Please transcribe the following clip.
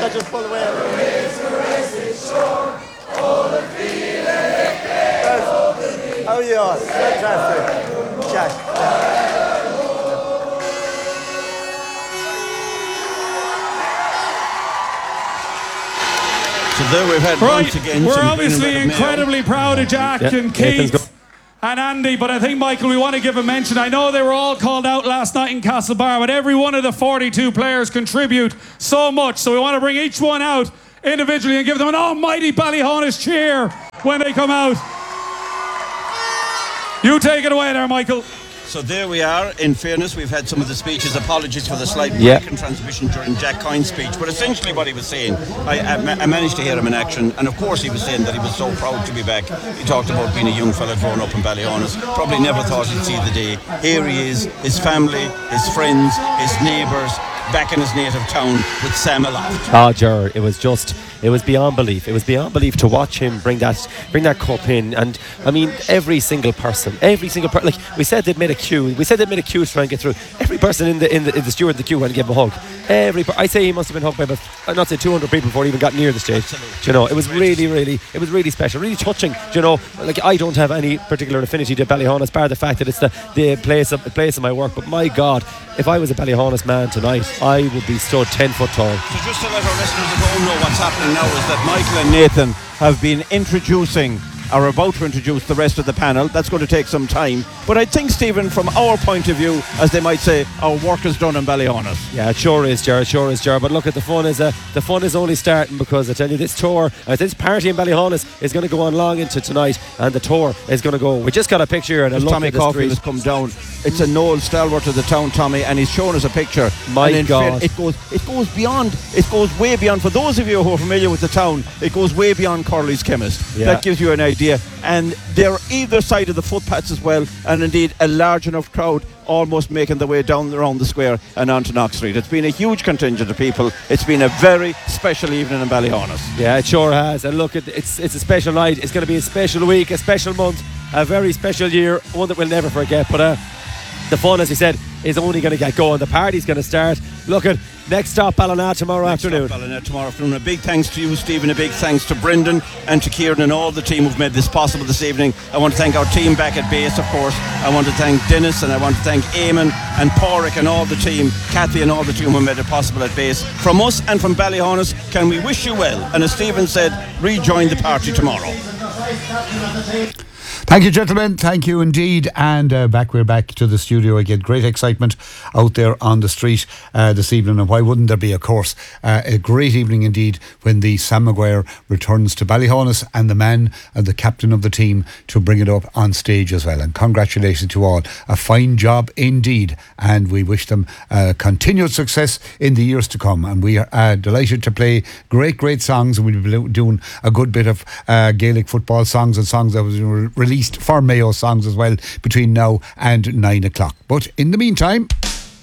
I just pull away. How are you all? Fantastic. Jack. So there we've had once again. We're obviously incredibly proud of Jack and Keith and Andy, but I think, Michael, we want to give a mention. I know they were all called out last night in Castlebar, but every one of the 42 players contribute so much, so we want to bring each one out individually and give them an almighty Ballyhaunis cheer when they come out. You take it away there, Michael. So there we are. In fairness, we've had some of the speeches. Apologies for the slight break in transmission during Jack Coyne's speech. But essentially what he was saying, I managed to hear him in action. And of course he was saying that he was so proud to be back. He talked about being a young fella growing up in Ballyhaunis. Probably never thought he'd see the day. Here he is, his family, his friends, his neighbours, back in his native town with Sam Aloft. Oh, Ger, it was beyond belief. It was beyond belief to watch him bring that cup in. And I mean, every single person, like we said, they'd made a queue. We said they'd made a queue to try and get through. Every person in the steward in the queue went to give him a hug. I say he must have been hugged by about, I'd not say 200 people before he even got near the stage. Absolutely. Do you know, it was really special, really touching. Do you know, like I don't have any particular affinity to Ballyhaunis, bar the fact that it's the place of my work. But my God, if I was a Ballyhaunis man tonight, I would be stood 10 foot tall. So just to let our listeners at home know what's happening now is that Michael and Nathan have been are about to introduce the rest of the panel. That's going to take some time. But I think, Stephen, from our point of view, as they might say, our work is done in Ballyhaunis. Yeah, it sure is, Ger. But look, at the fun is only starting, because I tell you, this tour, this party in Ballyhaunis is going to go on long into tonight, and the tour is going to go. We just got a picture here, and Tommy Caulfield has come down. It's a Noel stalwart of the town, Tommy, and he's shown us a picture. My God, it goes beyond. It goes way beyond. For those of you who are familiar with the town, it goes way beyond Corley's Chemist. Yeah. That gives you an idea. And they're either side of the footpaths as well, and indeed a large enough crowd almost making their way down around the square and onto Knox Street. It's been a huge contingent of people. It's been a very special evening in Ballyhaunis. Yeah, it sure has. And look, it's a special night. It's going to be a special week, a special month, a very special year, one that we'll never forget. But the fun, as we said, is only going to get going. The party's going to start. Look at next stop Ballina tomorrow afternoon. A big thanks to you, Stephen. A big thanks to Brendan and to Kieran and all the team who've made this possible this evening. I want to thank our team back at base, of course. I want to thank Dennis, and I want to thank Eamon and Porrick and all the team, Kathy and all the team who made it possible at base. From us and from Ballyhaunis, can we wish you well? And as Stephen said, rejoin the party tomorrow. Thank you, gentlemen. Thank you indeed. And we're back to the studio again. Great excitement out there on the street this evening. And why wouldn't there be, of course, a great evening indeed when the Sam Maguire returns to Ballyhaunis, and the man and the captain of the team to bring it up on stage as well. And congratulations to all. A fine job indeed. And we wish them continued success in the years to come. And we are delighted to play great songs. And we'll be doing a good bit of Gaelic football songs and songs that was released for Mayo songs as well between now and 9 o'clock. But in the meantime...